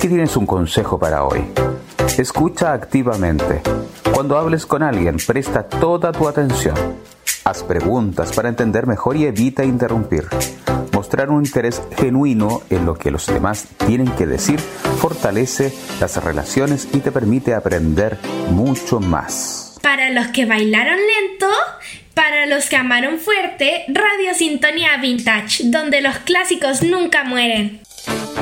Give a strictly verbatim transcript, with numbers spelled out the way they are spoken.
Aquí tienes un consejo para hoy. Escucha activamente. Cuando hables con alguien, presta toda tu atención. Haz preguntas para entender mejor y evita interrumpir. Mostrar un interés genuino en lo que los demás tienen que decir fortalece las relaciones y te permite aprender mucho más. Para los que bailaron lento, para los que amaron fuerte, Radio Sintonía Vintage, donde los clásicos nunca mueren.